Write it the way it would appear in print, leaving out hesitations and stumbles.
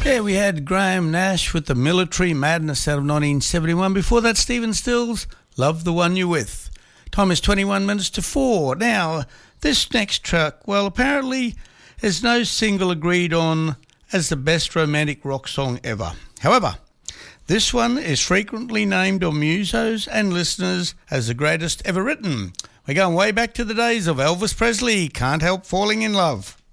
Yeah, we had Graham Nash with the Military Madness out of 1971. Before that, Stephen Stills, Love the One You're With. Time is 21 minutes to 4. Now, this next track, well, apparently there's no single agreed on as the best romantic rock song ever. However, this one is frequently named on musos and listeners as the greatest ever written. We're going way back to the days of Elvis Presley, Can't Help Falling in Love.